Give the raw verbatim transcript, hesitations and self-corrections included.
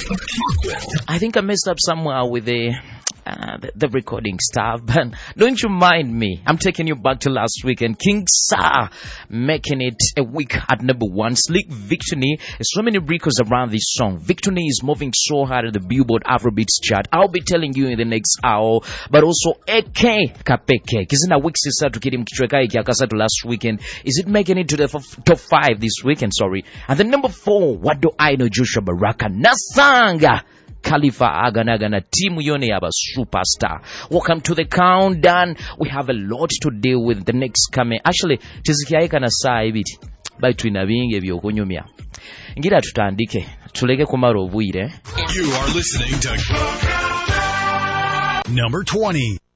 I think I messed up somewhere with the, uh, the, the recording stuff, but don't you mind me. I'm taking you back to last weekend. King Sa making it a week at number one. Slick Victory. So many records around this song. Victory is moving so hard at the Billboard Afrobeats chart. I'll be telling you in the next hour. But also A K Kapeke. Kizina week sister to Kidim Kichweka Ikiakasa to last weekend. Is it making it to the f- top five this weekend? Sorry. And then number four, what do I know? Joshua Baraka Nasanga Khalifa Aganagana Team Yone Aba Superstar. Welcome to the countdown. We have a lot to deal with the next coming. Actually, tizikiaika na saa ibiti. By twina binge byokonyumya. Ngira tutandike. Tuleke kumaro obwire. You are listening to number twenty.